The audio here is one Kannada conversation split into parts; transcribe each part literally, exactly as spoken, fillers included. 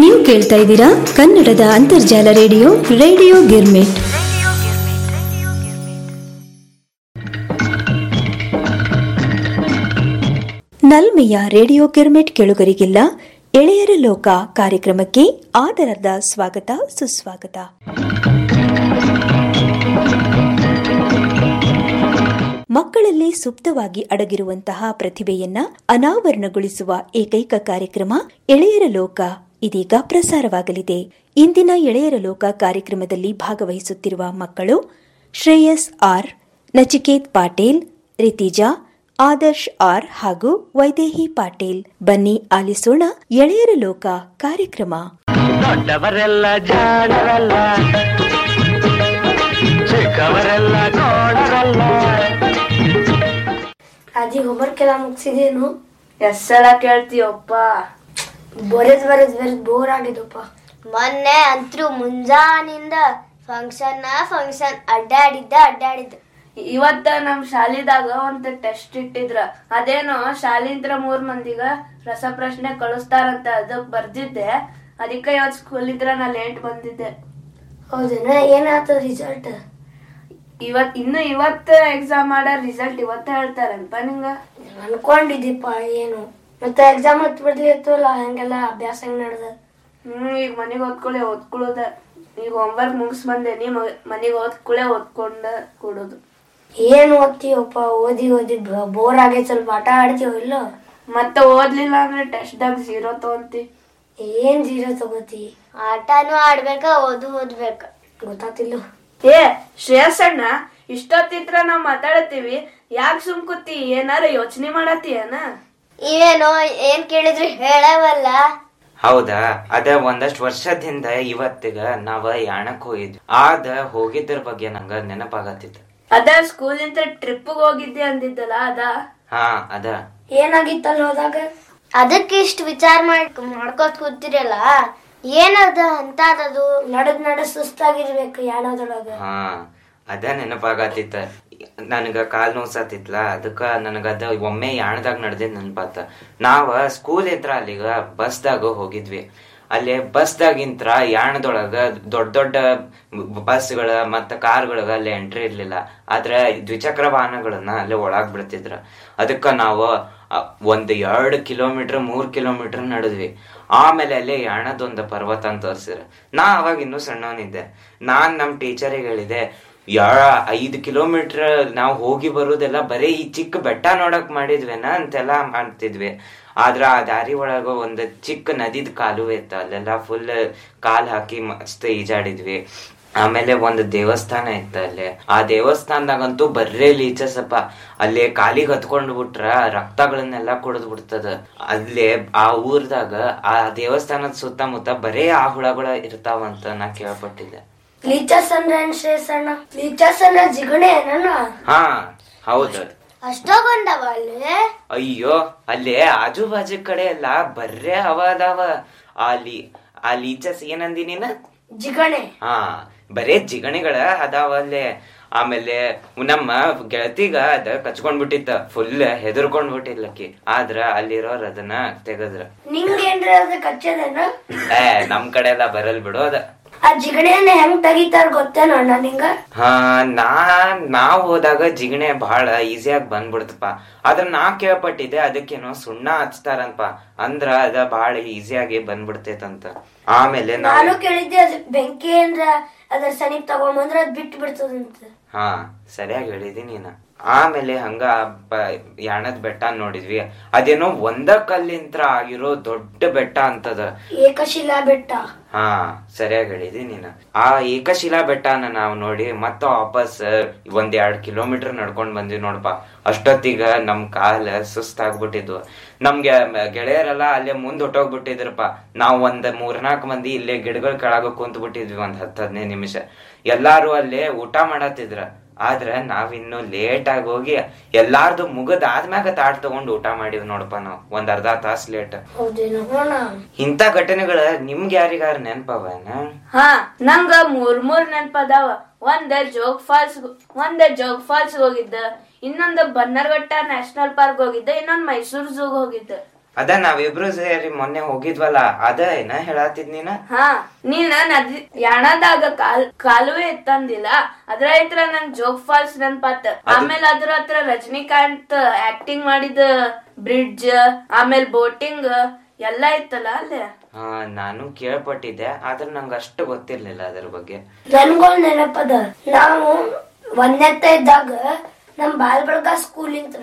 ನೀವು ಕೇಳ್ತಾ ಇದ್ದೀರಾ ಕನ್ನಡದ ಅಂತರ್ಜಾಲ radio radio girmit. ನಲ್ಮೆಯ radio girmit ಕೆಳುಗರಿಗಿಲ್ಲ ಎಳೆಯರ ಲೋಕ ಕಾರ್ಯಕ್ರಮಕ್ಕೆ ಆದರದ ಸ್ವಾಗತ ಸುಸ್ವಾಗತ. ಮಕ್ಕಳಲ್ಲಿ ಸುಪ್ತವಾಗಿ ಅಡಗಿರುವಂತಹ ಪ್ರತಿಭೆಯನ್ನ ಅನಾವರಣಗೊಳಿಸುವ ಏಕೈಕ ಕಾರ್ಯಕ್ರಮ ಎಳೆಯರ ಲೋಕ ಇದೀಗ ಪ್ರಸಾರವಾಗಲಿದೆ. ಇಂದಿನ ಎಳೆಯರ ಲೋಕ ಕಾರ್ಯಕ್ರಮದಲ್ಲಿ ಭಾಗವಹಿಸುತ್ತಿರುವ ಮಕ್ಕಳು ಶ್ರೇಯಸ್ ಆರ್, ನಚಿಕೇತ್ ಪಾಟೀಲ್, ರಿತಿಜಾ, ಆದರ್ಶ್ ಆರ್ ಹಾಗೂ ವೈದೇಹಿ ಪಾಟೀಲ್. ಬನ್ನಿ ಆಲಿಸೋಣ ಎಳೆಯರ ಲೋಕ ಕಾರ್ಯಕ್ರಮ. ದೊಡ್ಡವರೆಲ್ಲ ಜಾಣರಲ್ಲ, ಚಿಕ್ಕವರೆಲ್ಲ ನೋಡರಲ್ಲ. ಅಜ್ಜಿ ಹೋಮ್ವರ್ಕ್ ಎಲ್ಲ ಮುಗಿಸಿದೇನು? ಎಷ್ಟ್ ಸಲ ಕೇಳ್ತೀಯಪ್ಪ? ಬರೆದ್ ಬರೆದ್ ಬರೆದ್ ಬೋರ್ ಆಗಿದಪ್ಪ. ಮೊನ್ನೆ ಅಂತೂ ಮುಂಜಾನಿಂದ ಫಂಕ್ಷನ್ ಫಂಕ್ಷನ್ ಅಡ್ಡಾಡಿದ್ದ ಅಡ್ಡಾಡಿದ್ದ. ಇವತ್ತ ನಮ್ ಶಾಲಿದಾಗ ಒಂದ್ ಟೆಸ್ಟ್ ಇಟ್ಟಿದ್ರ, ಅದೇನೋ ಶಾಲಿಂತ್ರ ಮೂರ್ ಮಂದಿಗ ರಸಪ್ರಶ್ನೆ ಕಳಿಸ್ತಾರಂತ ಅದಕ್ ಬರ್ದಿದ್ದೆ. ಅದಕ್ಕೆ ಇವತ್ ಸ್ಕೂಲ್ ಇದ್ರ ನಾ ಲೇಟ್ ಬಂದಿದ್ದೆ. ಹೌದೇನ? ಏನಾಯ್ತು ರಿಸಲ್ಟ್? ಇವತ್ ಇನ್ನು ಇವತ್ತ ಎಕ್ಸಾಮ್ ಮಾಡೋ ರಿಸಲ್ಟ್ ಇವತ್ತ ಹೇಳ್ತಾರನ್ಪ ನಿಂಗ? ಅನ್ಕೊಂಡಿದ್ದೀಪ ಏನು ಮತ್ತೆ ಎಕ್ಸಾಮ್ ಹತ್ ಬಿಡ್ಲಿತ್ತಲ್ಲ, ಹಂಗೆಲ್ಲ ಅಭ್ಯಾಸ ಹೆಂಗ್ ನಡ್ದ? ಹ್ಮ್ ಈಗ ಮನೆಗ್ ಓದ್ಕೊಳ್ಳೆ ಓದ್ಕೊಳ್ಳೋದ. ಈಗ ಹೋಮ್ವರ್ಕ್ ಮುಗಿಸ್ ಬಂದೆ, ನೀ ಮನೆಗ್ ಓದ್ಕೊಳ್ಳೆ ಓದ್ಕೊಂಡ ಕೊಡೋದು. ಏನ್ ಓದ್ತೀವಪ್ಪ? ಓದಿ ಓದಿ ಬೋರ್ ಆಗೈತ್. ಸ್ವಲ್ಪ ಆಟ ಆಡ್ತೀವ ಇಲ್ಲ? ಮತ್ತೆ ಓದ್ಲಿಲ್ಲ ಅಂದ್ರೆ ಟೆಸ್ಟ್ದಾಗ ಜೀರೋ ತಗೊಂತಿ. ಏನ್ ಜೀರೋ ತಗೋತಿ? ಆಟನೂ ಆಡ್ಬೇಕ, ಓದು ಓದ್ಬೇಕ. ಗೊತ್ತಾತಿಲ್ಲ. ಏ ಶ್ರೇಯಸ್ ಅಣ್ಣ, ಇಷ್ಟೊತ್ತಿತ್ರ ನಾವ್ ಮಾತಾಡತ್ತೀವಿ, ಯಾಕೆ ಸುಮ್ಕುತ್ತಿ? ಏನಾರ ಯೋಚನೆ ಮಾಡತ್ತೀಯನ? ಇವೇನೋ ಏನ್ ಕೇಳಿದ್ರು ಹೇಳವಲ್ಲ. ಹೌದಾ? ಅದ ಒಂದಷ್ಟು ವರ್ಷದಿಂದ ಇವತ್ತಿಗ ನಾವ ಯಾಣಕ್ ಹೋಗಿದ್ವಿ. ಆದ ಹೋಗಿದ್ರ ಬಗ್ಗೆ ನಂಗ ನೆನಪಾಗತ್ತಿತ್ತು. ಅದ ಸ್ಕೂಲ್ ಇಂದ ಟ್ರಿಪ್ ಹೋಗಿದ್ದೆ ಅಂದಿದ್ದಲ್ಲ ಅದ? ಹಾ ಅದ. ಏನಾಗಿತ್ತಲ್ಲ ಹೋದಾಗ? ಅದಕ್ಕೆ ಇಷ್ಟ ವಿಚಾರ ಮಾಡ್ ಮಾಡ್ಕೋತ್ ಕೂತಿರಲ್ಲ, ಏನದ ಅಂತ? ಅದು ನಡದ್ ನಡ ಸುಸ್ತಾಗಿರ್ಬೇಕು ಯಾಣದೊಳಗ. ಹಾ ಅದ ನೆನಪಾಗತ್ತಿತ್ತ. ನನಗ ಕಾಲ್ ನೋಸತ್ತಿತ್ಲ, ಅದಕ್ಕ ನನಗದ ಒಮ್ಮೆ ಯಾಣದಾಗ ನಡ್ದಿದ್ ನೆನಪಾತ. ನಾವ ಸ್ಕೂಲ್ ಇದ್ರ ಅಲ್ಲಿಗ ಬಸ್ದಾಗ ಹೋಗಿದ್ವಿ. ಅಲ್ಲಿ ಬಸ್ದಾಗಿಂತ್ರ ಯಾಣದೊಳಗ ದೊಡ್ಡ ದೊಡ್ಡ ಬಸ್ಗಳ ಮತ್ತ ಕಾರ್ಗಳಗ ಅಲ್ಲಿ ಎಂಟ್ರಿ ಇರ್ಲಿಲ್ಲ. ಆದ್ರ ದ್ವಿಚಕ್ರ ವಾಹನಗಳನ್ನ ಅಲ್ಲಿ ಒಳಗ್ ಬಿಡ್ತಿದ್ರ. ಅದಕ್ಕ ನಾವು ಒಂದ್ ಎರಡ್ ಕಿಲೋಮೀಟರ್ ಮೂರ್ ಕಿಲೋಮೀಟರ್ ನಡೆದ್ವಿ. ಆಮೇಲೆ ಅಲ್ಲಿ ಯಾಣದೊಂದು ಪರ್ವತ ಅಂತ ತೋರ್ಸಿದ್ರ. ನಾ ಅವಾಗ ಇನ್ನೂ ಸಣ್ಣವನಿದ್ದೆ. ನಾನ್ ನಮ್ ಟೀಚರಿಗೆ ಹೇಳಿದೆ, ಯಾ ಐದ್ ಕಿಲೋಮೀಟರ್ ನಾವ್ ಹೋಗಿ ಬರುದೆಲ್ಲ ಬರೀ ಈ ಚಿಕ್ಕ ಬೆಟ್ಟ ನೋಡಕ್ ಮಾಡಿದ್ವೇನ ಅಂತೆಲ್ಲಾ ಮಾಡ್ತಿದ್ವಿ. ಆದ್ರ ಆ ದಾರಿ ಒಳಗ ಒಂದ್ ಚಿಕ್ಕ ನದಿದ್ ಕಾಲುವೆ ಇತ್ತ, ಅಲ್ಲೆಲ್ಲಾ ಫುಲ್ ಕಾಲ್ ಹಾಕಿ ಮಸ್ತ್ ಈಜಾಡಿದ್ವಿ. ಆಮೇಲೆ ಒಂದ್ ದೇವಸ್ಥಾನ ಇತ್ತ ಅಲ್ಲಿ. ಆ ದೇವಸ್ಥಾನದಾಗಂತೂ ಬರ್ರೇ ಲೀಚಸಪ್ಪ. ಅಲ್ಲಿ ಕಾಲಿಗೆ ಹತ್ಕೊಂಡ್ ಬಿಟ್ರ ರಕ್ತಗಳನ್ನೆಲ್ಲಾ ಕುಡಿದ್ ಬಿಡ್ತದ. ಅಲ್ಲೇ ಆ ಊರ್ದಾಗ ಆ ದೇವಸ್ಥಾನದ ಸುತ್ತಮುತ್ತ ಬರೇ ಆ ಹುಳಗಳ ಇರ್ತಾವಂತ ನಾ ಕೇಳ್ಪಟ್ಟಿದ್ದೆ. ಲೀಚಸ್ ಅಂದ್ರೆ ಏನ್ ಶ್ರೇಯಸಣ್ಣ? ಲೀಚಸ್ ಅಂದ್ರೆ ಜಿಗಣೆ ಏನಣ್ಣ? ಹಾ ಹೌದು. ಅಷ್ಟೊಂದವ ಅಲ್ಲಿ? ಅಯ್ಯೋ, ಅಲ್ಲಿ ಆಜು ಬಾಜು ಕಡೆ ಎಲ್ಲಾ ಬರ್ರೇ ಅವ ಅದಾವ. ಅಲ್ಲಿ ಆ ಲೀಚಸ್ ಏನಂದಿ ನೀನ? ಜಿಗಣೆ. ಹಾ ಬರೇ ಜಿಗಣಿಗಳ ಅದಾವ ಅಲ್ಲೇ. ಆಮೇಲೆ ನಮ್ಮ ಗೆಳತಿಗ ಅದ ಕಚ್ಕೊಂಡ್ ಬಿಟ್ಟಿತ್ತ, ಫುಲ್ ಹೆದರ್ಕೊಂಡ್ ಬಿಟ್ಟಿಲ್ಲಕಿ. ಆದ್ರ ಅಲ್ಲಿರೋರ್ ಅದನ್ನ ತೆಗದ್ರ. ನಿಂಗೇನ್ರ ಅದ ಕಚ್ಚದೇನ? ಏ ನಮ್ ಕಡೆ ಎಲ್ಲಾ ಬರಲ್ ಬಿಡು ಅದ. ಆ ಜಿಗಣೆಯನ್ನ ಹೆಂಗ್ ತೆಗಿತಾರ ಗೊತ್ತೇನ ಅಣ್ಣ ನಿಂಗ? ಹಾ ನಾ ನಾವ್ ಹೋದಾಗ ಜಿಗಣೆ ಬಹಳ ಈಸಿಯಾಗಿ ಬಂದ್ಬಿಡ್ತಪ್ಪ. ಆದ್ರ ನಾ ಕೇಳ್ಪಟ್ಟಿದ್ದೆ ಅದಕ್ಕೇನೋ ಸುಣ್ಣ ಹಚ್ತಾರಂತ, ಅಂದ್ರ ಅದ ಬಹಳ ಈಸಿಯಾಗಿ ಬಂದ್ಬಿಡ್ತೇತಂತ. ಆಮೇಲೆ ನಾನು ಕೇಳಿದ್ದೆ ಅದ್ ಬೆಂಕಿ ಏನ್ರ ಅದ್ರ ಸನಿಪ್ ತಗೊಂಬಂದ್ರ ಅದ್ ಬಿಟ್ಟು ಬಿಡ್ತದಂತ. ಹಾ ಸರಿಯಾಗಿ ಹೇಳಿದಿ ನೀನ. ಆಮೇಲೆ ಹಂಗ ಯಾಣದ್ ಬೆಟ್ಟ ನೋಡಿದ್ವಿ. ಅದೇನೋ ಒಂದ ಕಲ್ಲಿಂತ್ರ ಆಗಿರೋ ದೊಡ್ಡ ಬೆಟ್ಟ ಅಂತದ, ಏಕಶಿಲಾ ಬೆಟ್ಟ. ಹಾ ಸರಿಯಾಗಿ ಹೇಳಿದಿ ನೀನ. ಆ ಏಕಶಿಲಾ ಬೆಟ್ಟನ ನಾವ್ ನೋಡಿ ಮತ್ತ ವಾಪಸ್ ಒಂದ್ ಎರಡ್ ಕಿಲೋಮೀಟರ್ ನಡ್ಕೊಂಡ್ ಬಂದ್ವಿ ನೋಡಪ್ಪ. ಅಷ್ಟೊತ್ತಿಗ ನಮ್ ಕಾಲ ಸುಸ್ತಾಗ್ಬಿಟ್ಟಿದ್ವು. ನಮ್ಗೆ ಗೆಳೆಯರೆಲ್ಲ ಅಲ್ಲೇ ಮುಂದ್ ಹೊಟ್ಟೋಗ್ಬಿಟ್ಟಿದ್ರಪ್ಪ. ನಾವ್ ಒಂದ್ ಮೂರ್ನಾಲ್ಕು ಮಂದಿ ಇಲ್ಲೇ ಗಿಡಗಳ ಕೆಳಗ ಕುಂತ್ ಬಿಟ್ಟಿದ್ವಿ ಒಂದ್ ಹತ್ ಹದಿನೈದು ನಿಮಿಷ. ಎಲ್ಲಾರು ಅಲ್ಲೇ ಊಟ ಮಾಡತ್ತಿದ್ರ. ಆದ್ರ ನಾವಿನ್ನು ಲೇಟ್ ಆಗಿ ಹೋಗಿ ಎಲ್ಲಾರ್ದು ಮುಗದ್ ಆದ್ಮ್ಯಾಗ ತಾಟ್ ತಗೊಂಡ್ ಊಟ ಮಾಡಿವ್ ನೋಡಪ್ಪ ನಾವ್, ಒಂದ್ ಅರ್ಧ ತಾಸ್ ಲೇಟ್. ಇಂತ ಘಟನೆಗಳ ನಿಮ್ಗೆ ಯಾರಿಗಾರ ನೆನಪವನ? ಹಾ ನಂಗ ಮೂರ್ ಮೂರ್ ನೆನಪದಾವ. ಒಂದ್ ಜೋಗ್ ಫಾಲ್ಸ್ ಒಂದ್ ಜೋಗ್ ಫಾಲ್ಸ್ ಹೋಗಿದ್ದ, ಇನ್ನೊಂದು ಬನ್ನರ್ಘಟ್ಟ ನ್ಯಾಷನಲ್ ಪಾರ್ಕ್ ಹೋಗಿದ್ದ, ಇನ್ನೊಂದ್ ಮೈಸೂರ್ ಝೂಗ್ ಹೋಗಿದ್ದ. ಅದ ನಾವಿಬ್ರು ಸೇರಿ ಮೊನ್ನೆ ಹೋಗಿದ್ವಲ್ಲ ಅದ ಏನ ಹೇಳತ್ತಿದ್ ನೀನ? ಹಾ ನೀನ್ ನದಿ ಯಾಣದಾಗ ಕಾಲ್ ಕಾಲುವೆ ಇತ್ತಂದಿಲ್ಲ ಅದ್ರ ಹತ್ರ ನನ್ ಜೋಗ್ ಫಾಲ್ಸ್ ನೆನ್ಪಾತ. ಆಮೇಲೆ ಅದ್ರ ಹತ್ರ ರಜನಿಕಾಂತ್ ಆಕ್ಟಿಂಗ್ ಮಾಡಿದ ಬ್ರಿಡ್ಜ್ ಆಮೇಲೆ ಬೋಟಿಂಗ್ ಎಲ್ಲಾ ಇತ್ತಲ್ಲ ಅಲ್ಲೇ. ಹಾ ನಾನು ಕೇಳ್ಪಟ್ಟಿದ್ದೆ ಆದ್ರ ನಂಗ ಅಷ್ಟು ಗೊತ್ತಿರ್ಲಿಲ್ಲ ಅದ್ರ ಬಗ್ಗೆ. ನನ್ಗಳು ನೆನಪದ, ನಾವು ಒಂದೆತ್ತ ಇದ್ದಾಗ ನಮ್ ಬಾಲ್ ಬಳಗ ಸ್ಕೂಲ್ ಇಂತ್ರ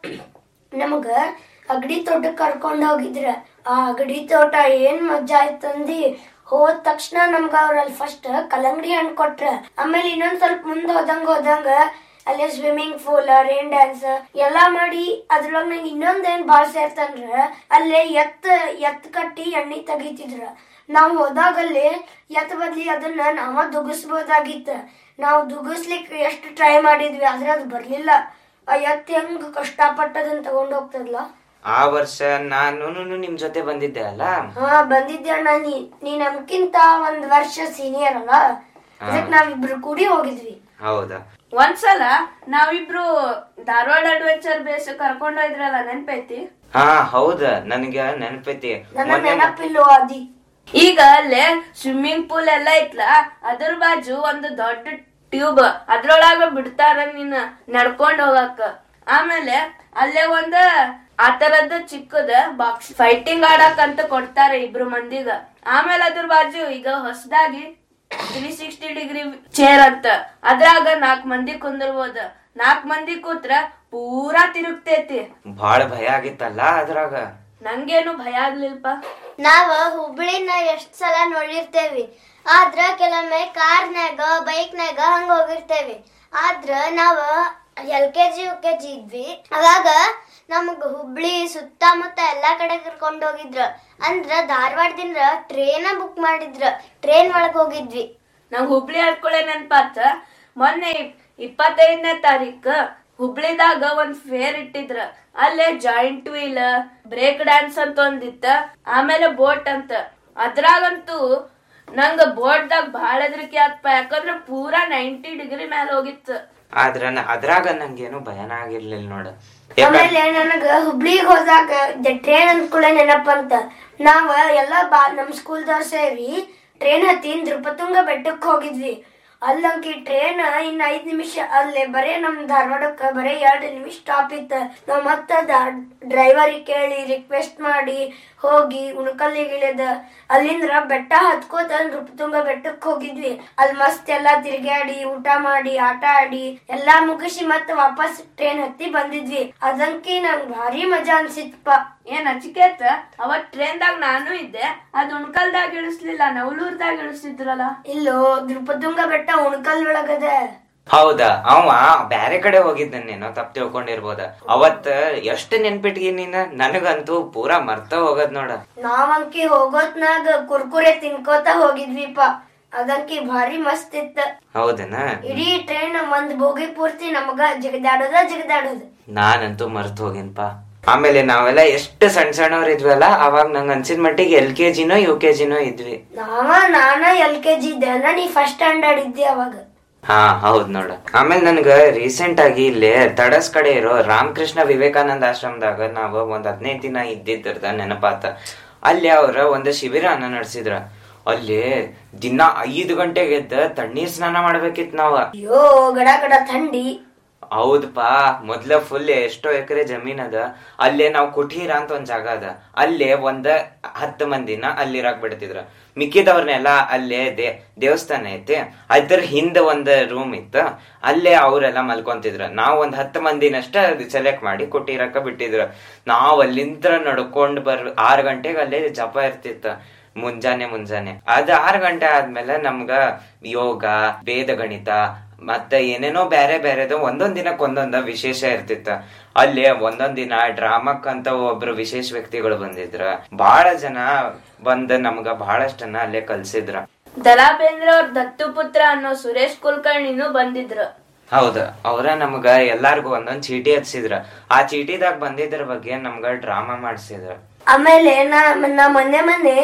ನಮಗ ಅಗಡಿ ತೋಟಕ್ ಕರ್ಕೊಂಡ್ ಹೋಗಿದ್ರ. ಆ ಅಗಡಿ ತೋಟ ಏನ್ ಮಜಾ ಆಯ್ತಂದಿ. ಹೋದ ತಕ್ಷಣ ನಮ್ಗ ಅವ್ರಲ್ಲಿ ಫಸ್ಟ್ ಕಲ್ಲಂಗಡಿ ಹಣ್ಣು ಕೊಟ್ರ. ಆಮೇಲೆ ಇನ್ನೊಂದ್ ಸ್ವಲ್ಪ ಮುಂದ್ ಹೋದಂಗ ಹೋದಂಗ ಅಲ್ಲಿ ಸ್ವಿಮ್ಮಿಂಗ್ ಪೂಲ್, ರೇನ್ ಡ್ಯಾನ್ಸ್ ಎಲ್ಲಾ ಮಾಡಿ ಅದ್ರೊಳಗ ನಂಗೆ ಇನ್ನೊಂದ್ ಏನ್ ಬಾಳ್ ಸೇರ್ತಂದ್ರ ಅಲ್ಲೇ ಎತ್ ಎತ್ ಕಟ್ಟಿ ಎಣ್ಣಿ ತೆಗಿತಿದ್ರ. ನಾವ್ ಹೋದಾಗಲ್ಲಿ ಎತ್ ಬದ್ಲಿ ಅದನ್ನ ನಾವ ದುಗಿಸ್ಬೋದಾಗಿತ್ತ. ನಾವ್ ದುಗಿಸ್ಲಿಕ್ ಎಷ್ಟು ಟ್ರೈ ಮಾಡಿದ್ವಿ ಆದ್ರೆ ಅದು ಬರ್ಲಿಲ್ಲ. ಆ ಎತ್ ಹೆಂಗ್ ಕಷ್ಟಪಟ್ಟು ಅದನ್ನ ತಗೊಂಡ್ ಹೋಗ್ತದಲ್ಲ. ಆ ವರ್ಷ ನಾನು ನಿಮ್ ಜೊತೆ ಬಂದಿದ್ದೆ ಅಲ್ಲ? ಹಾ ಬಂದಿದ್ದೆ ಅಣ್ಣ. ನೀ ನೀ ನಮ್ಕಿಂತ ಒಂದ್ ವರ್ಷ ಸೀನಿಯರ್ ಅಲ್ಲ, ಅದಕ್ಕೆ ನಾವಿಬ್ರು ಕೂಡಿ ಹೋಗಿದ್ವಿ. ಹೌದಾ? ಒಂದ್ಸಲ ನಾವಿಬ್ರು ಧಾರವಾಡ ಅಡ್ವೆಂಚರ್ ಬೇಸ್ ಕರ್ಕೊಂಡ್ ಹೋಯ್ದ್ರಲ್ಲ, ನೆನ್ಪೈತಿ? ಹಾ ಹೌದ, ನನಗ ನೆನಪೈತಿ. ನನ್ನ ನೆನಪಿಲ್ಲೋ ಅದಿ. ಈಗ ಅಲ್ಲೇ ಸ್ವಿಮ್ಮಿಂಗ್ ಪೂಲ್ ಎಲ್ಲಾ ಐತ್ಲ, ಅದ್ರ ಬಾಜು ಒಂದು ದೊಡ್ಡ ಟ್ಯೂಬ್, ಅದ್ರೊಳಗ ಬಿಡ್ತಾರ ನೀನ್ ನಡ್ಕೊಂಡ್ ಹೋಗಕ್ಕ. ಆಮೇಲೆ ಅಲ್ಲೇ ಒಂದ ಆ ತರದ್ ಚಿಕ್ಕದ ಬಾಕ್ಸ್ ಫೈಟಿಂಗ್ ಆಡಕ್ ಅಂತ ಕೊಡ್ತಾರೆ ಇಬ್ರು ಮಂದಿಗ. ಆಮೇಲೆ ಅದ್ರ ಬಾಜು ಈಗ ಹೊಸದಾಗಿ ತ್ರೀ ಸಿಕ್ಸ್ಟಿ ಡಿಗ್ರಿ ಚೇರ್ ಅಂತ, ಅದ್ರಾಗ ನಾಕ್ ಮಂದಿ ಕುಂದಿರ್ಬೋದ. ನಾಕ್ ಮಂದಿ ಕೂತ್ರ ಪೂರಾ ತಿರುಗ್ತೈತಿ. ಬಾಳ ಭಯ ಆಗಿತ್ತಲ್ಲ ಅದ್ರಾಗ? ನಂಗೇನು ಭಯ ಆಗ್ಲಿಲ್ಪ. ನಾವ ಹುಬ್ಳಿನ ಎಷ್ಟ್ ಸಲ ನೋಡಿರ್ತೇವಿ, ಆದ್ರ ಕೆಲವೊಮ್ಮೆ ಕಾರ್ನ್ಯಾಗ ಬೈಕ್ನಾಗ ಹಂಗ ಹೋಗಿರ್ತೇವಿ. ಆದ್ರ ನಾವ L K G U K G ಇದ್ವಿ, ಅವಾಗ ನಮಗ ಹುಬ್ಳಿ ಸುತ್ತಮುತ್ತ ಎಲ್ಲಾ ಕಡೆ ಕರ್ಕೊಂಡ್ ಹೋಗಿದ್ರ. ಅಂದ್ರ ಧಾರವಾಡದಿಂದ ಟ್ರೇನ್ ಬುಕ್ ಮಾಡಿದ್ರ, ಟ್ರೇನ್ ಒಳಗ್ ಹೋಗಿದ್ವಿ. ನಾವ್ ಹುಬ್ಳಿ ಹರ್ಕೊಳೆ ನೆನ್ಪಾತ. ಮೊನ್ನೆ ಇಪ್ಪತ್ತೈದನೇ ತಾರೀಕ ಹುಬ್ಳಿದಾಗ ಒಂದ್ ಫೇರ್ ಇಟ್ಟಿದ್ರ. ಅಲ್ಲೇ ಜಾಯಿಂಟ್ ವೀಲ್, ಬ್ರೇಕ್ ಡ್ಯಾನ್ಸ್ ಅಂತ ಒಂದಿತ್ತ, ಆಮೇಲೆ ಬೋಟ್ ಅಂತ. ಅದ್ರಾಗಂತೂ ನಂಗ ಬೋಟ್ದಾಗ ಬಾಳ ಹೆದರಿಕೆ ಆತ್ಪ, ಯಾಕಂದ್ರ ಪೂರಾ ನೈಂಟಿ ಡಿಗ್ರಿ ಮ್ಯಾಲ ಹೋಗಿತ್ತು. ಆದ್ರ ಅದ್ರಾಗ ನಂಗೇನು ಭಯನ ಆಗಿರ್ಲಿಲ್ಲ ನೋಡ. ಆಮೇಲೆ ನನಗ ಹುಬ್ಳಿಗ್ ಹೋದಾಗ ಟ್ರೇನ್ ಅಂದ್ಕೂಳೆ ನೆನಪಂತ. ನಾವ ಎಲ್ಲಾ ಬಾ ನಮ್ ಸ್ಕೂಲ್ದವ್ರ ಸೇರಿ ಟ್ರೇನ್ ಹತ್ತಿ ನೃಪತುಂಗ ಬೆಟ್ಟಕ್ ಹೋಗಿದ್ವಿ. ಅಲ್ಲಂಕಿ ಟ್ರೇನ್ ಇನ್ನ ಐದ್ ನಿಮಿಷ ಅಲ್ಲೇ ಬರೇ ನಮ್ ಧಾರವಾಡಕ್ಕ ಬರೇ ಎರಡ್ ನಿಮಿಷ ಸ್ಟಾಪ್ ಇತ್ತ. ನಾವ್ ಮತ್ತ ಡ್ರೈವರಿಗೆ ಕೇಳಿ ರಿಕ್ವೆಸ್ಟ್ ಮಾಡಿ ಹೋಗಿ ಉಣಕಲ್ಲಿಗೆ ಇಳಿದ ಅಲ್ಲಿಂದ್ರ ಬೆಟ್ಟ ಹತ್ಕೋತ ನೃಪತುಂಗ ಬೆಟ್ಟಕ್ ಹೋಗಿದ್ವಿ. ಅಲ್ಲಿ ಮಸ್ತ್ ಎಲ್ಲಾ ತಿರ್ಗಾಡಿ ಊಟ ಮಾಡಿ ಆಟ ಆಡಿ ಎಲ್ಲಾ ಮುಗಿಸಿ ಮತ್ತ ವಾಪಸ್ ಟ್ರೇನ್ ಹತ್ತಿ ಬಂದಿದ್ವಿ. ಅದಂಕಿ ನಂಗ್ ಭಾರಿ ಮಜಾ ಅನ್ಸಿತ್ಪ. ಏನ್ ಅಚಿಕೇತ, ಅವತ್ ಟ್ರೇನ್ದಾಗ ನಾನು ಇದ್ದೆ. ಅದ್ ಉಣ್ಕಲ್ದಾಗ ಇಳಿಸ್ಲಿಲ್ಲ, ನವಲೂರ್ದಾಗ ಇಳಿಸಿದ್ರಲ್ಲ. ಇಲ್ಲೋ ನೃಪತುಂಗ ಬೆಟ್ಟ ಉಣ್ಕಲ್ ಒಳಗದ. ಹೌದಾ? ಅವ ಬ್ಯಾರೆ ಕಡೆ ಹೋಗಿದ್ದೇನೋ, ತಪ್ಪ ತಿಳ್ಕೊಂಡಿರ್ಬೋದ. ಅವತ್ ಎಷ್ಟ್ ನೆನ್ಪಿಟ್ಗಿ ನೀನ್? ನನಗಂತೂ ಪೂರಾ ಮರ್ತ ಹೋಗದ್ ನೋಡ. ನಾವಂಕಿ ಹೋಗೋತ್ನಾಗ ಕುರ್ಕುರೆ ತಿನ್ಕೋತ ಹೋಗಿದ್ವಿಪ. ಅದಂಕಿ ಭಾರಿ ಮಸ್ತ್ ಇತ್ತ. ಹೌದನ? ಇಡೀ ಟ್ರೈನ್ ಒಂದ್ ಬೋಗಿ ಪೂರ್ತಿ ನಮಗ ಜಿಗದಾಡೋದ ಜಿಗದಾಡೋದ. ನಾನಂತೂ ಮರ್ತ್ ಹೋಗಿನ್ಪ. ಆಮೇಲೆ ನಾವೆಲ್ಲ ಎಷ್ಟು ಸಣ್ಣ ಸಣ್ಣವ್ರ ಇದ್ವಲ್ಲ, ಅವಾಗ ನಂಗ ಅನ್ಸಿದ ಮಟ್ಟಿಗೆ ಎಲ್ ಕೆ ಜಿನೋ ಯು ಕೆ ಜಿನೋ ಇದ್ವಿ. ನಾವ ನಾನ ಎಲ್ ಕೆ ಜಿ ಇದ್ದೆ, ನೀ ಫಸ್ಟ್ ಸ್ಟ್ಯಾಂಡರ್ಡ್ ಇದ್ದಿ ಅವಾಗ. ಹಾ ಹೌದ್ ನೋಡ. ಆಮೇಲೆ ನನ್ಗ ರೀಸೆಂಟ್ ಆಗಿ ಇಲ್ಲಿ ತಡಸ್ ಕಡೆ ಇರೋ ರಾಮಕೃಷ್ಣ ವಿವೇಕಾನಂದ ಆಶ್ರಮದಾಗ ನಾವ್ ಒಂದ್ ಹದಿನೈದು ದಿನ ಇದ್ದಿದ್ದ ನೆನಪಾತ. ಅಲ್ಲಿ ಅವ್ರ ಒಂದ್ ಶಿಬಿರನ ನಡೆಸಿದ್ರ. ಅಲ್ಲಿ ದಿನ ಐದು ಗಂಟೆಗೆ ಎದ್ದ ತಣ್ಣೀರ್ ಸ್ನಾನ ಮಾಡ್ಬೇಕಿತ್ ನಾವ. ಅಯ್ಯೋ ಗಡ ಗಡ ಥಂಡಿ. ಹೌದಪಾ. ಮೊದ್ಲ ಫುಲ್ ಎಷ್ಟೋ ಎಕರೆ ಜಮೀನ್ ಅದ. ಅಲ್ಲೇ ನಾವ್ ಕುಟೀರ ಅಂತ ಒಂದ್ ಜಾಗ ಅದ, ಅಲ್ಲೇ ಒಂದ್ ಹತ್ತು ಮಂದಿನ ಅಲ್ಲಿರಾಕ್ ಬಿಡ್ತಿದ್ರ. ಮಿಕ್ಕಿದವ್ರನ್ನೆಲ್ಲಾ ಅಲ್ಲೇ ದೇ ದೇವಸ್ಥಾನ ಐತಿ, ಅದ್ರ ಹಿಂದ ಒಂದ್ ರೂಮ್ ಇತ್ತು, ಅಲ್ಲೇ ಅವ್ರೆಲ್ಲಾ ಮಲ್ಕೊಂತಿದ್ರ. ನಾವ್ ಒಂದ್ ಹತ್ತು ಮಂದಿನಷ್ಟ ಸೆಲೆಕ್ಟ್ ಮಾಡಿ ಕುಟೀರಕ್ಕ ಬಿಟ್ಟಿದ್ರ. ನಾವ್ ಅಲ್ಲಿಂದ ನಡ್ಕೊಂಡ್ ಬರ್ ಆರ್ ಗಂಟೆಗೆ ಅಲ್ಲೇ ಜಪ ಇರ್ತಿತ್ತ, ಮುಂಜಾನೆ ಮುಂಜಾನೆ. ಅದ್ ಆರ್ ಗಂಟೆ ಆದ್ಮೇಲೆ ನಮ್ಗ ಯೋಗ, ವೇದ ಗಣಿತ ಮತ್ತೆ ಏನೇನೋ ಬ್ಯಾರೆ ಬ್ಯಾರೆದು ಒಂದೊಂದ್ ದಿನಕ್ ಒಂದೊಂದ ವಿಶೇಷ ಇರ್ತಿತ್ತ. ಅಲ್ಲಿ ಒಂದೊಂದ್ ದಿನ ಡ್ರಾಮಕ್ ಅಂತ ಒಬ್ರು ವಿಶೇಷ ವ್ಯಕ್ತಿಗಳು ಬಂದಿದ್ರ. ಬಹಳ ಜನ ಬಂದ್ ನಮ್ಗ ಬಹಳಷ್ಟನ್ನ ಅಲ್ಲೇ ಕಲ್ಸಿದ್ರ. ದರಾ ಬೇಂದ್ರೆ ಅವ್ರ ದತ್ತು ಪುತ್ರ ಅನ್ನೋ ಸುರೇಶ್ ಕುಲಕರ್ಣಿನೂ ಬಂದಿದ್ರು. ಹೌದ, ಅವ್ರ ನಮ್ಗ ಎಲ್ಲಾರ್ಗು ಒಂದೊಂದ್ ಚೀಟಿ ಹಚ್ಚಿದ್ರ. ಆ ಚೀಟಿದಾಗ ಬಂದಿದ್ರ ಬಗ್ಗೆ ನಮ್ಗ ಡ್ರಾಮಾ ಮಾಡ್ಸಿದ್ರ. ಆಮೇಲೆ ನಾ ನಾ ಮೊನ್ನೆ ಮೊನ್ನೆ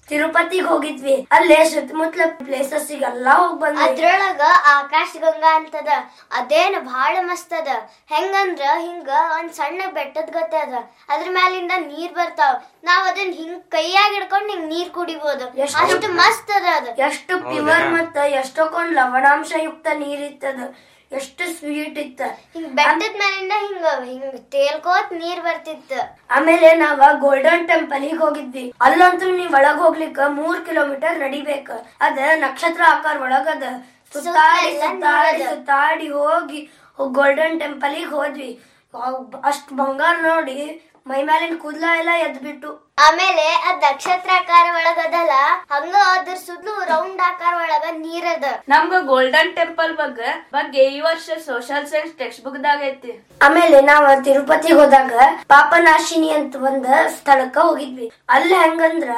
ತಿರುಪತಿಗೆ ಹೋಗಿದ್ವಿ. ಅಲ್ಲೇ ಸುತ್ತಮುತ್ತಲ ಪ್ಲೇಸಸ್ ಎಲ್ಲಾ ಹೋಗ್ ಬಂದ್ವಿ. ಅದ್ರೊಳಗ ಆಕಾಶ ಗಂಗಾ ಅಂತದ, ಅದೇನ್ ಬಹಳ ಮಸ್ತ್ ಅದ. ಹೆಂಗಂದ್ರ ಹಿಂಗ ಒಂದ್ ಸಣ್ಣ ಬೆಟ್ಟದ ಗತೆ ಅದ, ಅದ್ರ ಮ್ಯಾಲಿಂದ ನೀರ್ ಬರ್ತಾವ. ನಾವ್ ಅದನ್ನ ಹಿಂಗ್ ಕೈಯಾಗ ಹಿಡ್ಕೊಂಡ್ ಹಿಂಗ್ ನೀರ್ ಕುಡಿಬಹುದು, ಅಷ್ಟು ಮಸ್ತ್ ಅದ. ಅದ ಎಷ್ಟು ಪ್ಯೂರ್ ಮತ್ತ ಎಷ್ಟೊಂದ್ ಲವಣಾಂಶ ಯುಕ್ತ ನೀರ್ ಇತ್ತದ, ಎಷ್ಟು ಸ್ವೀಟ್ ಇತ್ತ. ಹಿಂಗ್ ಬೆಟ್ಟದ ಮೇಲಿಂದ ಹಿಂಗ ಹಿಂಗ್ ತೇಲ್ಕೋತ್ ನೀರ್ ಬರ್ತಿತ್ತು. ಆಮೇಲೆ ನಾವ ಗೋಲ್ಡನ್ ಟೆಂಪಲ್ ಗೆ ಹೋಗಿದ್ವಿ. ಅಲ್ಲಂತೂ ನೀವ್ ಒಳಗ್ ಹೋಗ್ಲಿಕ್ಕ ಮೂರ್ ಕಿಲೋಮೀಟರ್ ನಡಿಬೇಕ. ಅದ ನಕ್ಷತ್ರ ಆಕಾರ ಒಳಗದ. ಸುತ್ತಾಡಿ ಸುತ್ತಾಡಿ ಸುತ್ತಾಡಿ ಹೋಗಿ ಗೋಲ್ಡನ್ ಟೆಂಪಲ್ ಗೆ ಹೋದ್ವಿ. ಅಷ್ಟ್ ಬಂಗಾರ ನೋಡಿ ಮೈ ಮೇಲಿನ ಕೂದ್ಲ ಎಲ್ಲ ಎದ್ ಬಿಟ್ಟು. ಆಮೇಲೆ ಅದ್ ನಕ್ಷತ್ರಾಕಾರ ಒಳಗದಲ್ಲ, ಹಂಗ ಅದ್ರ ಸುದ್ಲು ರೌಂಡ್ ಆಕಾರ ಒಳಗ ನೀರದ. ನಮ್ಗ ಗೋಲ್ಡನ್ ಟೆಂಪಲ್ ಬಗ್ಗೆ ಬಗ್ಗೆ ಈ ವರ್ಷ ಸೋಷಿಯಲ್ ಸೈನ್ಸ್ ಟೆಕ್ಸ್ಟ್ ಬುಕ್ ದಾಗ ಐತಿ. ಆಮೇಲೆ ನಾವ್ ತಿರುಪತಿ ಹೋದಾಗ ಪಾಪನಾಶಿನಿ ಅಂತ ಒಂದ್ ಸ್ಥಳಕ್ಕ ಹೋಗಿದ್ವಿ. ಅಲ್ಲಿ ಹೆಂಗಂದ್ರ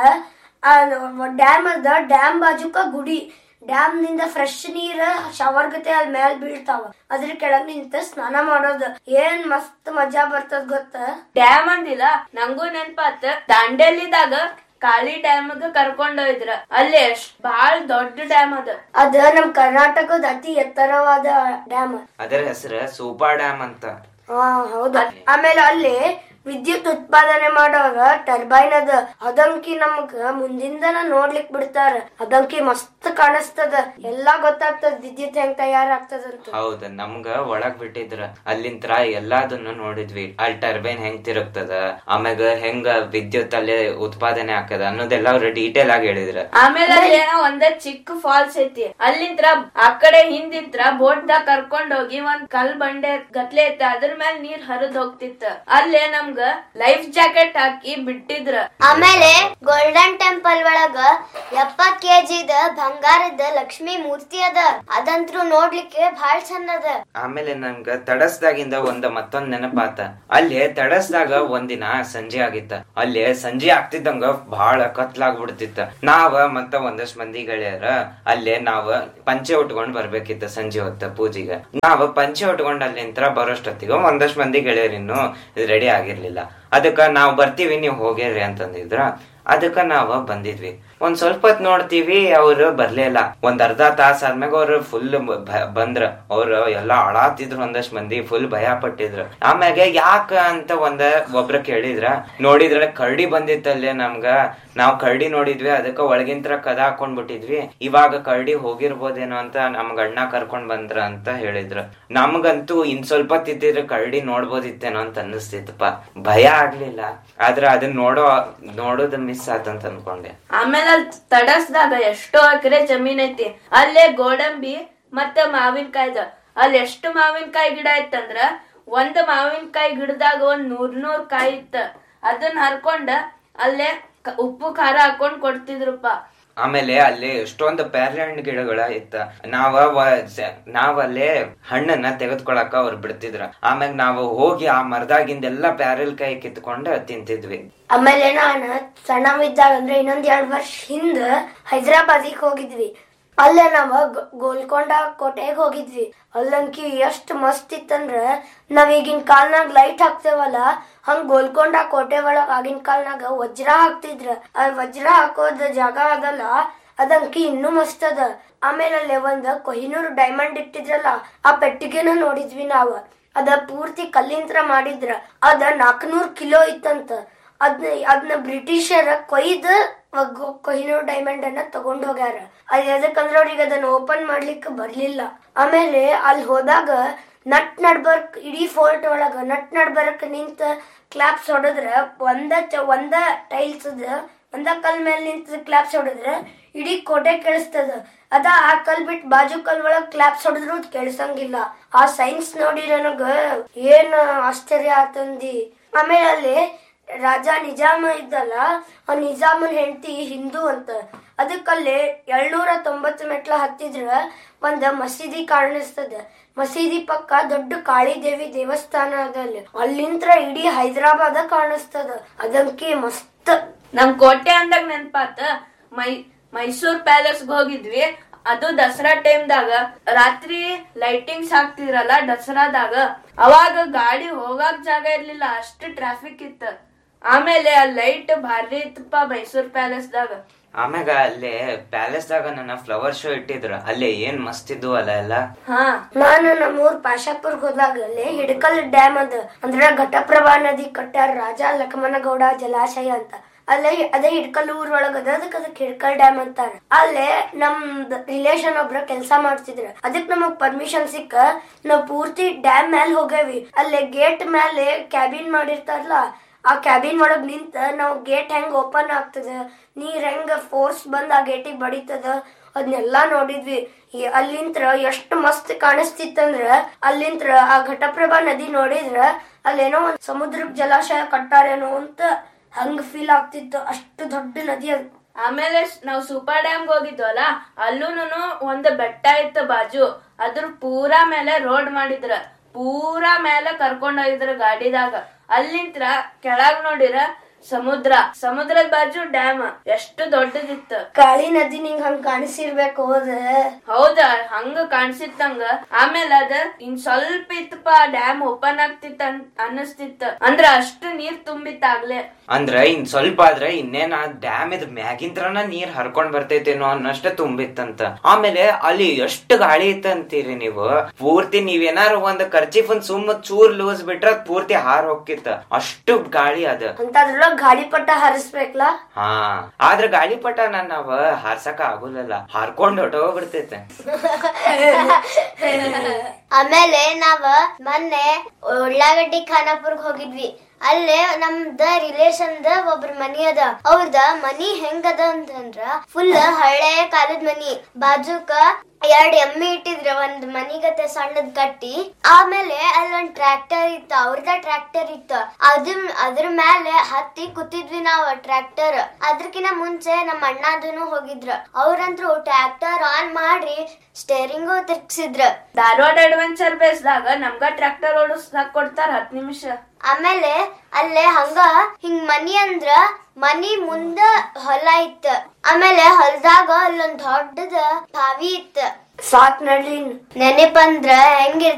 ಡ್ಯಾಮ್ ಅದ, ಡ್ಯಾಮ್ ಬಾಜುಕ ಗುಡಿ. ಡ್ಯಾಮ್ ನಿಂದ ಫ್ರೆಶ್ ನೀರ್ ಶವರ್ ಗತೆ ಅಲ್ಲಿ ಮ್ಯಾಲ್ ಬೀಳ್ತಾವ. ಅದ್ರ ಕೆಳಗ್ ನಿಂತ ಸ್ನಾನ ಮಾಡೋದು ಏನ್ ಮಸ್ತ್ ಮಜಾ ಬರ್ತದ ಗೊತ್ತ. ಡ್ಯಾಮ್ ಅಂದಿಲ್ಲ, ನಂಗೂ ನೆನ್ಪಾತ್. ದಾಂಡೇಲಿದಾಗ ಕಾಳಿ ಡ್ಯಾಮ್ ಕರ್ಕೊಂಡೋಯ್ದ್ರ. ಅಲ್ಲಿ ಎಷ್ಟ್ ಬಾಳ್ ದೊಡ್ಡ ಡ್ಯಾಮ್ ಅದ. ಅದ ನಮ್ ಕರ್ನಾಟಕದ ಅತಿ ಎತ್ತರವಾದ ಡ್ಯಾಮ್. ಅದರ ಹೆಸರು ಸೂಪಾ ಡ್ಯಾಮ್ ಅಂತ. ಹಾ ಹೌದ. ಆಮೇಲೆ ಅಲ್ಲಿ ವಿದ್ಯುತ್ ಉತ್ಪಾದನೆ ಮಾಡೋಗ ಟರ್ಬೈನ್ ಅದ. ಅದಂಕಿ ನಮ್ಗ ಮುಂದಿಂದನ ನೋಡ್ಲಿಕ್ ಬಿಡ್ತಾರ. ಅದಂಕಿ ಮಸ್ತ್ ಕಾಣಿಸ್ತದ, ಎಲ್ಲಾ ಗೊತ್ತಾಗ್ತದ ವಿದ್ಯುತ್ ಹೆಂಗ್ ತಯಾರಾಗ್ತದಂತ. ಹೌದ, ನಮ್ಗ ಒಳಗ್ ಬಿಟ್ಟಿದ್ರ ಅಲ್ಲಿಂತ್ರ ಎಲ್ಲಾದನ್ನು ನೋಡಿದ್ವಿ. ಅಲ್ಲಿ ಟರ್ಬೈನ್ ಹೆಂಗ್ ತಿರುಗ್ತದ, ಆಮ್ಯಾಗ ಹೆಂಗ ವಿದ್ಯುತ್ ಅಲ್ಲಿ ಉತ್ಪಾದನೆ ಆಗ್ತದ ಅನ್ನೋದೆಲ್ಲ ಅವ್ರ ಡೀಟೇಲ್ ಆಗಿ ಹೇಳಿದ್ರ. ಆಮೇಲೆ ಏನೋ ಒಂದ ಚಿಕ್ಕ ಫಾಲ್ಸ್ ಐತಿ. ಅಲ್ಲಿಂತ್ರ ಆ ಕಡೆ ಹಿಂದಿಂತ್ರ ಬೋಟ್ ದಾಗ ಕರ್ಕೊಂಡ್ ಹೋಗಿ ಒಂದ್ ಕಲ್ ಬಂಡೆ ಗತ್ಲೆ ಐತಿ, ಅದ್ರ ಮೇಲೆ ನೀರ್ ಹರಿದ್ ಹೋಗ್ತಿತ್ತ. ಅಲ್ಲೇ ನಮ್ಗ ಲೈಫ್ ಜಾಕೆಟ್ ಹಾಕಿ ಬಿಟ್ಟಿದ್ರ. ಆಮೇಲೆ ಗೋಲ್ಡನ್ ಟೆಂಪಲ್ ಒಳಗ ಎಪ್ಪತ್ ಕೆಜಿದ ಬಂಗಾರದ ಲಕ್ಷ್ಮಿ ಮೂರ್ತಿ ಅದ. ಅದಂತ್ರು ನೋಡ್ಲಿಕ್ಕೆ ಬಹಳ ಚಂದ ಅದ. ಆಮೇಲೆ ನಮ್ಗ ತಡಸ್ದಾಗಿಂದ ಒಂದ ಮತ್ತೊಂದ್ ನೆನಪಾತ. ಅಲ್ಲಿ ತಡಸ್ದಾಗ ಒಂದಿನ ಸಂಜೆ ಆಗಿತ್ತ. ಅಲ್ಲಿ ಸಂಜೆ ಆಗ್ತಿದ್ದಂಗ ಬಹಳ ಕತ್ಲಾಗ್ಬಿಡ್ತಿತ್ತ. ನಾವ ಮತ್ತ ಒಂದಷ್ಟು ಮಂದಿ ಗೆಳೆಯರ ಅಲ್ಲೇ ನಾವ್ ಪಂಚೆ ಉಟ್ಕೊಂಡ್ ಬರ್ಬೇಕಿತ್ತ ಸಂಜೆ ಹೊತ್ತ ಪೂಜೆಗೆ. ನಾವ್ ಪಂಚೆ ಉಟ್ಕೊಂಡ್ ಅಲ್ಲಿಂತ್ರ ಬರೋಷ್ಟೊತ್ತಿಗ ಒಂದಷ್ಟು ಮಂದಿ ಗೆಳೆಯರಿನ್ನು ರೆಡಿ ಆಗಿರ್ಲಿಲ್ಲ. ಅದಕ್ಕ ನಾವ್ ಬರ್ತೀವಿ, ನೀವ್ ಹೋಗ್ಯಾರ್ರಿ ಅಂತಂದಿದ್ರ. ಅದಕ್ಕ ನಾವ ಬಂದಿದ್ವಿ. ಒಂದ್ ಸ್ವಲ್ಪ ಹೊತ್ ನೋಡ್ತೀವಿ, ಅವ್ರು ಬರ್ಲೇ ಇಲ್ಲ. ಒಂದ್ ಅರ್ಧ ತಾಸ ಆದ್ಮ್ಯಾಗ ಅವ್ರು ಫುಲ್ ಬಂದ್ರ. ಅವ್ರು ಎಲ್ಲಾ ಅಳಾತಿದ್ರು, ಒಂದಷ್ಟ್ ಮಂದಿ ಫುಲ್ ಭಯ ಪಟ್ಟಿದ್ರು. ಆಮ್ಯಾಗ ಯಾಕ ಅಂತ ಒಂದ ಒಬ್ರ ಕೇಳಿದ್ರ. ನೋಡಿದ್ರ ಕರಡಿ ಬಂದಿತ್ತಲ್ಲೇ ನಮ್ಗ. ನಾವ್ ಕರಡಿ ನೋಡಿದ್ವಿ, ಅದಕ್ಕ ಒಳಗಿಂತ್ರ ಕದ ಹಾಕೊಂಡ್ ಬಿಟ್ಟಿದ್ವಿ. ಇವಾಗ ಕರಡಿ ಹೋಗಿರ್ಬೋದೇನೋ ಅಂತ ನಮ್ಗ ಅಣ್ಣ ಕರ್ಕೊಂಡ್ ಬಂದ್ರ ಅಂತ ಹೇಳಿದ್ರು. ನಮ್ಗಂತೂ ಇನ್ ಸ್ವಲ್ಪ ತಿದ್ದಿದ್ರೆ ಕರಡಿ ನೋಡ್ಬೋದಿತ್ತೇನೋ ಅಂತ ಅನ್ನಿಸ್ತಿತ್ತಪ್ಪ. ಭಯ ಆಗ್ಲಿಲ್ಲ, ಆದ್ರ ಅದನ್ನ ನೋಡೋ ನೋಡೋದ್ ಮಿಸ್ ಆತಂತ ಅನ್ಕೊಂಡೆ. ಆಮೇಲೆ ಅಲ್ಲಿ ತಡಸ್ದಾಗ ಎಷ್ಟೋ ಎಕರೆ ಜಮೀನ್ ಐತಿ. ಅಲ್ಲೇ ಗೋಡಂಬಿ ಮತ್ತ ಮಾವಿನಕಾಯ್ದ. ಅಲ್ಲಿ ಎಷ್ಟು ಮಾವಿನಕಾಯಿ ಗಿಡ ಇತ್ತಂದ್ರ ಒಂದ್ ಮಾವಿನಕಾಯಿ ಗಿಡದಾಗ ಒಂದ್ ನೂರ್ ನೂರ್ ಕಾಯಿ ಇತ್ತ. ಅದನ್ನ ಹರ್ಕೊಂಡ ಅಲ್ಲೇ ಉಪ್ಪು ಖಾರ ಹಾಕೊಂಡ್ ಕೊಡ್ತಿದ್ರಪ್ಪ. ಆಮೇಲೆ ಅಲ್ಲಿ ಎಷ್ಟೊಂದು ಪ್ಯಾರ್ಲೆ ಹಣ್ಣು ಗಿಡಗಳ ಇತ್ತ. ನಾವ ನಾವಲ್ಲೇ ಹಣ್ಣನ್ನ ತೆಗೆದ್ಕೊಳಕ ಅವ್ರು ಬಿಡ್ತಿದ್ರ. ಆಮ್ಯಾಗ ನಾವು ಹೋಗಿ ಆ ಮರದಾಗಿಂದೆಲ್ಲಾ ಪ್ಯಾರಲ್ ಕಾಯಿ ಕಿತ್ಕೊಂಡ ತಿಂತಿದ್ವಿ. ಆಮೇಲೆ ನಾನು ಸಣ್ಣವಿದ್ದಾಗ ಅಂದ್ರೆ ಇನ್ನೊಂದ್ ಎರಡ್ ವರ್ಷ ಹಿಂದ ಹೈದರಾಬಾದಿಗೆ ಹೋಗಿದ್ವಿ. ಅಲ್ಲೇ ನಾವ ಗೋಲ್ಕೊಂಡ ಕೋಟೆಗೆ ಹೋಗಿದ್ವಿ. ಅಲ್ಲಂಕಿ ಎಷ್ಟ್ ಮಸ್ತ್ ಇತ್ತಂದ್ರ ನಾವ್ ಈಗಿನ ಕಾಲ್ನಾಗ ಲೈಟ್ ಹಾಕ್ತೇವಲ್ಲ, ಹಂಗ ಗೋಲ್ಕೊಂಡ ಕೋಟೆ ಒಳಗ ಆಗಿನ ಕಾಲ್ನಾಗ ವಜ್ರ ಹಾಕ್ತಿದ್ರ. ಆ ವಜ್ರ ಹಾಕೋದ ಜಾಗ ಅದಲ್ಲ, ಅದಂಕಿ ಇನ್ನೂ ಮಸ್ತ್ ಅದ. ಆಮೇಲೆ ಅಲ್ಲೇ ಒಂದ್ ಕೊಹಿನೂರ್ ಡೈಮಂಡ್ ಇಟ್ಟಿದ್ರಲ್ಲ, ಆ ಪೆಟ್ಟಿಗೆನ ನೋಡಿದ್ವಿ ನಾವ್. ಅದ ಪೂರ್ತಿ ಕಲ್ಲಿಂತ್ರ ಮಾಡಿದ್ರ. ಅದ ನಾಲ್ಕನೂರ್ ಕಿಲೋ ಇತ್ತಂತ. ಅದ್ನ ಅದನ್ನ ಬ್ರಿಟಿಷರ ಕೊಯ್ದು ಕೊಹಿನೂರ್ ಡೈಮಂಡ್ ಅನ್ನ ತಗೊಂಡ್ ಹೋಗ್ಯಾರ. ಅದ್ ಎದಕ್ಕಂದ್ರ ಅವ್ರಿಗೆ ಅದನ್ನ ಓಪನ್ ಮಾಡ್ಲಿಕ್ಕೆ ಬರ್ಲಿಲ್ಲ. ಆಮೇಲೆ ಅಲ್ಲಿ ಹೋದಾಗ ನಟ್ ನಡ್ಬರ್ಕ್ ಇಡೀ ಫೋರ್ಟ್ ಒಳಗ ನಟ್ ನಡ್ಬರ್ಕ್ ನಿಂತ ಕ್ಲಾಪ್ಸ್ ಹೊಡೆದ್ರ ಒಂದ ಒಂದ ಟೈಲ್ಸ್ ಒಂದ ಕಲ್ ಮೇಲೆ ನಿಂತ ಕ್ಲಾಪ್ಸ್ ಹೊಡೆದ್ರ ಇಡೀ ಕೋಟೆ ಕೇಳಿಸ್ತದ. ಅದ ಆ ಕಲ್ ಬಿಟ್ಟು ಬಾಜು ಕಲ್ ಒಳಗ್ ಕ್ಲಾಪ್ಸ್ ಹೊಡೆದ್ರು ಕೇಳಿಸಂಗಿಲ್ಲ. ಆ ಸೈನ್ಸ್ ನೋಡಿ ನನಗ ಏನ್ ಆಶ್ಚರ್ಯ ಆತಂದಿ. ಆಮೇಲೆ ಅಲ್ಲಿ ರಾಜ ನಿಜಾಮ ಇದ್ದಲ್ಲ, ಆ ನಿಜಾಮನ್ ಹೆಂಡತಿ ಹಿಂದೂ ಅಂತ. ಅದಕ್ಕಲ್ಲಿ ಏಳ್ನೂರ ತೊಂಬತ್ತು ಮೆಟ್ಲ ಹತ್ತಿದ್ರ ಒಂದ್ ಮಸೀದಿ ಕಾಣಿಸ್ತದ. ಮಸೀದಿ ಪಕ್ಕ ದೊಡ್ಡ ಕಾಳಿ ದೇವಿ ದೇವಸ್ಥಾನ ಅದ. ಅಲ್ಲಿ ಅಲ್ಲಿಂತ್ರ ಇಡೀ ಹೈದರಾಬಾದ ಕಾಣಿಸ್ತದ. ಅದಂಕಿ ಮಸ್ತ್. ನಮ್ ಕೋಟೆ ಅಂದಾಗ ನೆನ್ಪಾತ ಮೈ ಮೈಸೂರ್ ಪ್ಯಾಲೇಸ್ ಹೋಗಿದ್ವಿ. ಅದು ದಸರಾ ಟೈಮ್ದಾಗ ರಾತ್ರಿ ಲೈಟಿಂಗ್ಸ್ ಹಾಕ್ತಿದ್ರಲ್ಲ ದಸರಾದಾಗ. ಅವಾಗ ಗಾಡಿ ಹೋಗಾಕ್ ಜಾಗ ಇರ್ಲಿಲ್ಲ, ಅಷ್ಟು ಟ್ರಾಫಿಕ್ ಇತ್ತ. ಆಮೇಲೆ ಆ ಲೈಟ್ ಭಾರಿ ಇತ್ತಪ್ಪ ಮೈಸೂರ್ ಪ್ಯಾಲೇಸ್ದಾಗ. ಆಮ್ಯಾಗ ಅಲ್ಲೇ ಪ್ಯಾಲೇಸ್ ದಾಗ ನನ್ನ ಫ್ಲವರ್ ಶೋ ಇಟ್ಟಿದ್ರ ಅಲ್ಲೇ ಏನ್ ಮಸ್ತ್ ಇದ್ವು ಅಲ್ಲ ಎಲ್ಲ. ಹಾ ನಾನು ನಮ್ಮೂರ್ ಪಾಶಾಪುರ್ಗ್ ಹೋದಾಗ ಅಲ್ಲಿ ಹಿಡಕಲ್ ಡ್ಯಾಮ್ ಅದ ಅಂದ್ರೆ ಘಟಪ್ರಭಾ ನದಿ ಕಟ್ಟಾರ ರಾಜ ಲಕ್ಷ್ಮಣಗೌಡ ಜಲಾಶಯ ಅಂತ. ಅಲ್ಲೇ ಅದೇ ಹಿಡ್ಕಲ್ ಊರ್ ಒಳಗದ ಅದಕ್ಕೆ ಅದಕ್ಕೆ ಹಿಡ್ಕಲ್ ಡ್ಯಾಮ್ ಅಂತಾರ. ಅಲ್ಲೇ ನಮ್ ರಿಲೇಷನ್ ಒಬ್ರ ಕೆಲ್ಸ ಮಾಡ್ತಿದ್ರ. ಅದಕ್ ನಮಗ್ ಪರ್ಮಿಷನ್ ಸಿಕ್ಕ ನಾವ್ ಪೂರ್ತಿ ಡ್ಯಾಮ್ ಮ್ಯಾಲ ಹೋಗೇವಿ. ಅಲ್ಲೇ ಗೇಟ್ ಮೇಲೆ ಕ್ಯಾಬಿನ್ ಮಾಡಿರ್ತಾರಲ್ಲ, ಆ ಕ್ಯಾಬಿನ್ ಒಳಗ್ ನಿಂತ ನಾವ್ ಗೇಟ್ ಹೆಂಗ್ ಓಪನ್ ಆಗ್ತದ, ನೀರ್ ಹೆಂಗ ಫೋರ್ಸ್ ಬಂದ್ ಆ ಗೇಟಿಗೆ ಬಡಿತದ ಅದನ್ನೆಲ್ಲಾ ನೋಡಿದ್ವಿ. ಅಲ್ಲಿಂತ್ರ ಎಷ್ಟ್ ಮಸ್ತ್ ಕಾಣಿಸ್ತಿತ್ತಂದ್ರ ಅಲ್ಲಿಂತ್ರ ಆ ಘಟಪ್ರಭಾ ನದಿ ನೋಡಿದ್ರ ಅಲ್ಲೇನೋ ಒಂದ್ ಸಮುದ್ರಕ್ ಜಲಾಶಯ ಕಟ್ಟಾರೇನೋ ಅಂತ ಹಂಗ ಫೀಲ್ ಆಗ್ತಿತ್ತು. ಅಷ್ಟು ದೊಡ್ಡ ನದಿ ಅದು. ಆಮೇಲೆ ನಾವ್ ಸೂಪರ್ ಡ್ಯಾಮ್ ಹೋಗಿದ್ವಲ್ಲ, ಅಲ್ಲೂನು ಒಂದ್ ಬೆಟ್ಟ ಇತ್ತು ಬಾಜು. ಅದ್ರ ಪೂರಾ ಮೇಲೆ ರೋಡ್ ಮಾಡಿದ್ರ, ಪೂರಾ ಮೇಲೆ ಕರ್ಕೊಂಡ್ ಹೋಗಿದ್ರ ಗಾಡಿದಾಗ. ಅಲ್ಲಿಂತ್ರ ಕೆಳಗ್ ನೋಡಿರ ಸಮುದ್ರ, ಸಮುದ್ರದ ಬಾಜು ಡ್ಯಾಮ್ ಎಷ್ಟು ದೊಡ್ಡದಿತ್ತು. ಕಾಳಿ ನದಿ ನಿಂಗ್ ಹಂಗ ಕಾಣಿಸಿರ್ಬೇಕು. ಹೋದ ಹೌದ, ಹಂಗ ಕಾಣಿಸಿತ್ತಂಗ. ಆಮೇಲೆ ಅದ ಇನ್ ಸ್ವಲ್ಪ ಇತ್ತಪ್ಪ ಡ್ಯಾಮ್ ಓಪನ್ ಆಗ್ತಿತ್ತ ಅನ್ನಿಸ್ತಿತ್ತ. ಅಂದ್ರ ಅಷ್ಟು ನೀರ್ ತುಂಬಿತ್ತಾಗ್ಲೆ. ಅಂದ್ರ ಇನ್ ಸ್ವಲ್ಪ ಆದ್ರೆ ಇನ್ನೇನ ಡ್ಯಾಮ್ ಇದ್ ಮ್ಯಾಗಿಂತ್ರನ ನೀರ್ ಹರ್ಕೊಂಡ್ ಬರ್ತೈತೇನೋ ಅನ್ನಷ್ಟ ತುಂಬಿತ್ತಂತ. ಆಮೇಲೆ ಅಲ್ಲಿ ಎಷ್ಟು ಗಾಳಿ ಇತ್ತಂತೀರಿ ನೀವು. ಪೂರ್ತಿ ನೀವೇನಾರು ಒಂದ್ ಕರ್ಚೀಫ್ ಒಂದ್ ಸುಮ್ಮ ಚೂರ್ ಲೂಸ್ ಬಿಟ್ರ ಪೂರ್ತಿ ಹಾರ್ ಹೋಗ್ತಿತ್ತ, ಅಷ್ಟು ಗಾಳಿ ಅದ. ಅಂತದ್ರೊಳಗ ಗಾಳಿಪಟ ಹಾರಿಸ್ಬೇಕಲ್ಲ. ಹಾ ಆದ್ರ ಗಾಳಿಪಟ ನಾವ್ ಹಾರ್ಸಕ ಆಗುಲ್ಲ, ಹಾರ್ಕೊಂಡ್ ಹೊಟ್ಟೋಗ್ಬಿಡ್ತೈತೆ. ಆಮೇಲೆ ನಾವ ಮೊನ್ನೆ ಉಳ್ಳಾಗಡ್ಡಿ ಖಾನಾಪುರ್ಗ್ ಹೋಗಿದ್ವಿ. ಅಲ್ಲೇ ನಮ್ದ ರಿಲೇಷನ್ ದ ಒಬ್ರ ಮನಿ ಅದ. ಅವ್ರದ ಮನಿ ಹೆಂಗದ ಅಂತಂದ್ರ ಫುಲ್ ಹಳೆ ಕಾಲದ ಮನಿ. ಬಾಜುಕ ಎರಡ್ ಎಮ್ಮಿ ಇಟ್ಟಿದ್ರ ಒಂದ್ ಮನಿಗತೆ ಸಣ್ಣದ್ ಕಟ್ಟಿ. ಆಮೇಲೆ ಅಲ್ಲೊಂದ್ ಟ್ರ್ಯಾಕ್ಟರ್ ಇತ್ತು, ಅವ್ರದ ಟ್ರ್ಯಾಕ್ಟರ್ ಇತ್ತು. ಅದ್ರ ಅದ್ರ ಮೇಲೆ ಹತ್ತಿ ಕೂತಿದ್ವಿ ನಾವ್ ಟ್ರ್ಯಾಕ್ಟರ್. ಅದ್ರಕಿನ ಮುಂಚೆ ನಮ್ಮ ಅಣ್ಣದನು ಹೋಗಿದ್ರ. ಅವ್ರಂತ್ರು ಟ್ರ್ಯಾಕ್ಟರ್ ಆನ್ ಮಾಡಿ ಸ್ಟೇರಿಂಗು ತಿರ್ಗ್ಸಿದ್ರ. ಧಾರವಾಡ ಅಡ್ವೆಂಚರ್ ಬೇಸ್ದಾಗ ನಮ್ಗ ಟ್ರ್ಯಾಕ್ಟರ್ ಓಡಿಸ್ದಾಕ್ ಕೊಡ್ತಾರ ಹತ್ ನಿಮಿಷ. ಆಮೇಲೆ ಅಲ್ಲೇ ಹಂಗ ಹಿಂಗ್ ಮನಿ ಅಂದ್ರ ಮನಿ ಮುಂದ ಹೊಲ ಇತ್ತ. ಆಮೇಲೆ ಹೊಲದಾಗ ಅಲ್ಲೊಂದ್ ದೊಡ್ಡದ ಬಾವಿ ಇತ್ತ. ಸಾಕ್ ನಡ್ಲಿ ನೆನಪಂದ್ರ ಹೆಂಗಿರ್